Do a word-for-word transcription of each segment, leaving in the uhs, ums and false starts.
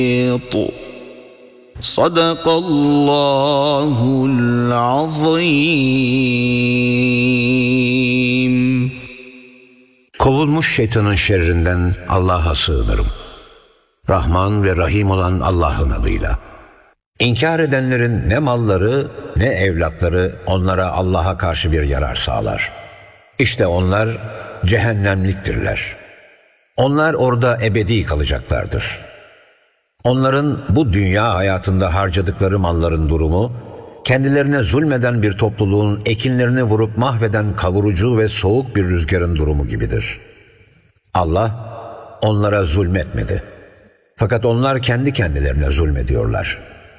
Sadakallahul azim. Kovulmuş şeytanın şerrinden Allah'a sığınırım. Rahman ve Rahim olan Allah'ın adıyla. İnkar edenlerin ne malları ne evlatları onlara Allah'a karşı bir yarar sağlar. İşte onlar cehennemliktirler. Onlar orada ebedi kalacaklardır. Onların bu dünya hayatında harcadıkları malların durumu, kendilerine zulmeden bir topluluğun ekinlerini vurup mahveden kavurucu ve soğuk bir rüzgarın durumu gibidir. Allah onlara zulmetmedi. Fakat onlar kendi kendilerine zulmediyorlar.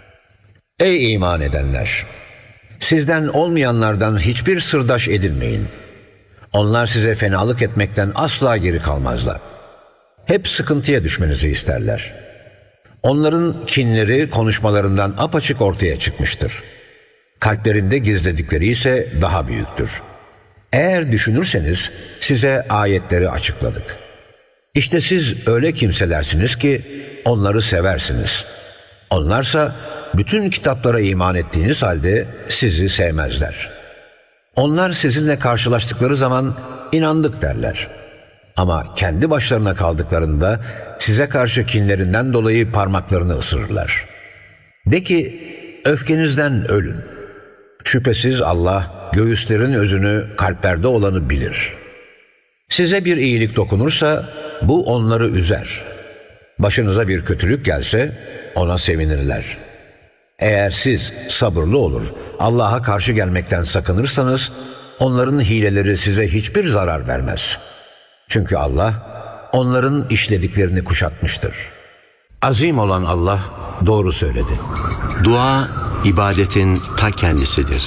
Ey iman edenler! Sizden olmayanlardan hiçbir sırdaş edinmeyin. Onlar size fenalık etmekten asla geri kalmazlar. Hep sıkıntıya düşmenizi isterler. Onların kinleri konuşmalarından apaçık ortaya çıkmıştır. Kalplerinde gizledikleri ise daha büyüktür. Eğer düşünürseniz size ayetleri açıkladık. İşte siz öyle kimselersiniz ki onları seversiniz. Onlarsa bütün kitaplara iman ettiğiniz halde sizi sevmezler. Onlar sizinle karşılaştıkları zaman inandık derler. Ama kendi başlarına kaldıklarında size karşı kinlerinden dolayı parmaklarını ısırırlar. De ki, öfkenizden ölün. Şüphesiz Allah göğüslerin özünü, kalplerde olanı bilir. Size bir iyilik dokunursa bu onları üzer. Başınıza bir kötülük gelse ona sevinirler. Eğer siz sabırlı olur, Allah'a karşı gelmekten sakınırsanız onların hileleri size hiçbir zarar vermez. Çünkü Allah onların işlediklerini kuşatmıştır. Azim olan Allah doğru söyledi. Dua, ibadetin ta kendisidir.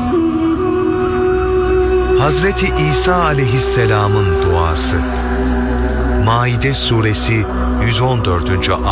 Hazreti İsa aleyhisselamın duası. Maide suresi yüz on dördüncü